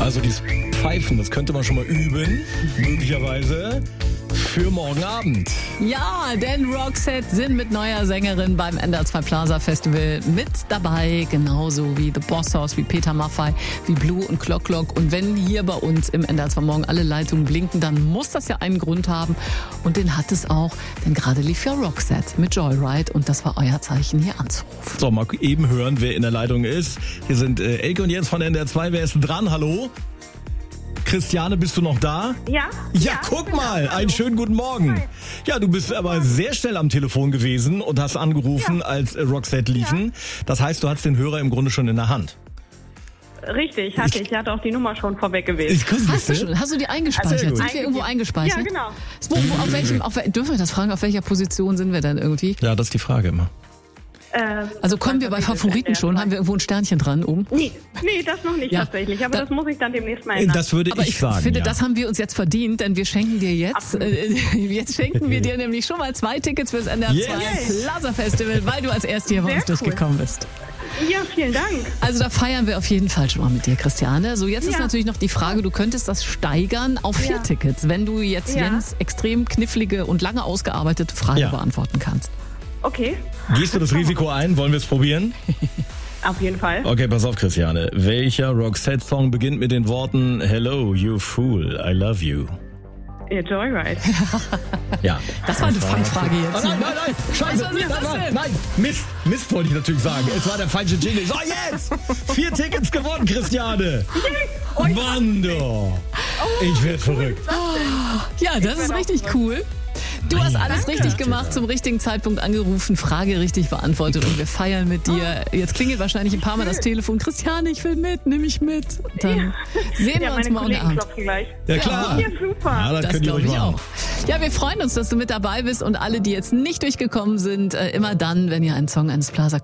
Also dieses Pfeifen, das könnte man schon mal üben, möglicherweise für morgen Abend. Ja, denn Roxette sind mit neuer Sängerin beim NDR 2 Plaza Festival mit dabei, genauso wie The Boss House, wie Peter Maffay, wie Blue und Clock Clock. Und wenn hier bei uns im NDR 2 morgen alle Leitungen blinken, dann muss das ja einen Grund haben. Und den hat es auch, denn gerade lief ja Roxette mit Joyride und das war euer Zeichen, hier anzurufen. So, mal eben hören, wer in der Leitung ist. Hier sind Elke und Jens von NDR 2. Wer ist denn dran? Hallo? Christiane, bist du noch da? Ja. Ja, guck mal, einen schönen guten Morgen. Hi. Ja, du bist aber sehr schnell am Telefon gewesen und hast angerufen, als Roxette liefen. Das heißt, du hast den Hörer im Grunde schon in der Hand. Richtig, hatte ich. Ich hatte auch die Nummer schon vorweg gewählt. Hast du die eingespeichert? Sehr gut. Sind wir irgendwo eingespeichert? Ja, genau. Dürfen wir das fragen, auf welcher Position sind wir denn irgendwie? Ja, das ist die Frage immer. Also kommen wir bei Favoriten schon? Haben wir irgendwo ein Sternchen dran oben? Nee, das noch nicht tatsächlich. Aber das muss ich dann demnächst mal ändern. Das würde Aber ich sagen. Ich finde, ja. das haben wir uns jetzt verdient, denn wir schenken dir jetzt schenken wir dir nämlich schon mal 2 Tickets fürs NDR 2 Plaza Festival, weil du als Erste hier bei uns durchgekommen bist. Ja, vielen Dank. Also da feiern wir auf jeden Fall schon mal mit dir, Christiane. So, jetzt ist natürlich noch die Frage, du könntest das steigern auf 4 Tickets, wenn du jetzt Jens extrem knifflige und lange ausgearbeitete Fragen beantworten kannst. Okay. Gehst du das Risiko ein? Wollen wir es probieren? Auf jeden Fall. Okay, pass auf, Christiane. Welcher Roxette-Song beginnt mit den Worten Hello, you fool, I love you? Ja, Joyride. Ja. Das war eine Fangfrage jetzt. Nein, scheiße. Nein, Mist wollte ich natürlich sagen. Es war der falsche Jingle. So, jetzt! 4 Tickets gewonnen, Christiane. Mann, du. Ich werde verrückt. Ja, das ist richtig cool. Du hast alles richtig gemacht, zum richtigen Zeitpunkt angerufen, Frage richtig beantwortet und wir feiern mit dir. Jetzt klingelt wahrscheinlich ein paar Mal das Telefon. Christiane, ich will mit, nimm mich mit. Dann sehen wir uns morgen Abend. Gleich. Ja, klar. Ja, super. Ja, das könnt ihr glaube euch ich machen. auch. Ja, wir freuen uns, dass du mit dabei bist und alle, die jetzt nicht durchgekommen sind, immer dann, wenn ihr einen Song eines Plaza